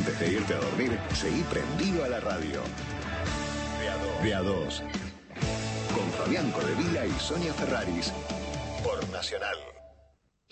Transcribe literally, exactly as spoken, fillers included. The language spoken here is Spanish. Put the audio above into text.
Antes de irte a dormir, seguí prendido a la radio. De a dos. Con Fabián Cordevila y Sonia Ferraris. Por Nacional.